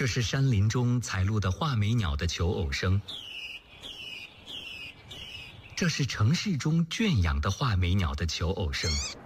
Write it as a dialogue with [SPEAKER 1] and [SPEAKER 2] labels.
[SPEAKER 1] 这是山林中采录的画眉鸟的求偶声。这是城市中圈养的画眉鸟的求偶声。